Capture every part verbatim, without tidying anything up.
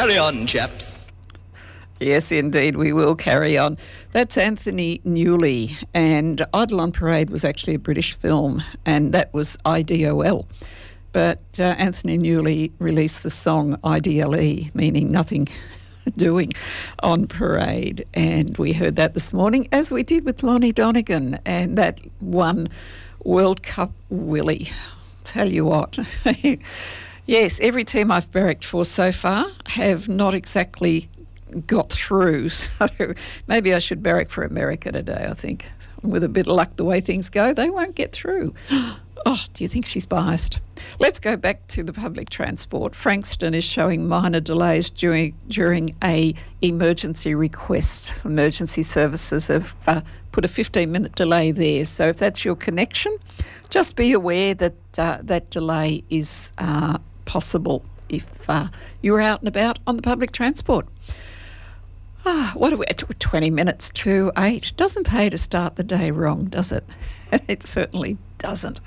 Carry on, chaps. Yes, indeed, we will carry on. That's Anthony Newley, and Idle on Parade was actually a British film, and that was I D O L. But uh, Anthony Newley released the song I D L E, meaning nothing doing on parade, and we heard that this morning, as we did with Lonnie Donegan, and that one World Cup Willie. Tell you what. Yes, every team I've barracked for so far have not exactly got through, so maybe I should barrack for America today, I think. With a bit of luck, the way things go, they won't get through. Oh, do you think she's biased? Let's go back to the public transport. Frankston is showing minor delays during during a emergency request. Emergency services have uh, put a fifteen-minute delay there. So if that's your connection, just be aware that uh, that delay is uh, possible if uh, you're out and about on the public transport. Ah, what are we at? twenty minutes to eight. Doesn't pay to start the day wrong, does it? It certainly doesn't.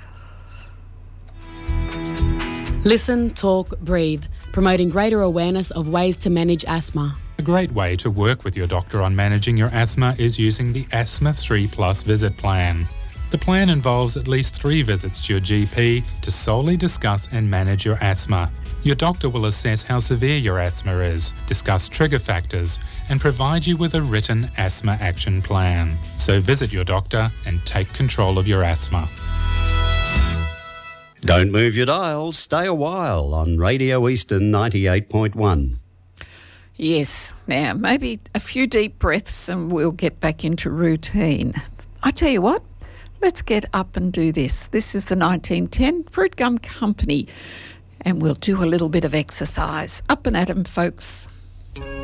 Listen, talk, breathe, promoting greater awareness of ways to manage asthma. A great way to work with your doctor on managing your asthma is using the Asthma three plus visit plan. The plan involves at least three visits to your G P to solely discuss and manage your asthma. Your doctor will assess how severe your asthma is, discuss trigger factors, and provide you with a written asthma action plan. So visit your doctor and take control of your asthma. Don't move your dial, stay a while on Radio Eastern ninety-eight point one. Yes, now maybe a few deep breaths and we'll get back into routine. I tell you what, let's get up and do this. This is the nineteen ten Fruit Gum Company, and we'll do a little bit of exercise. Up and at 'em, folks.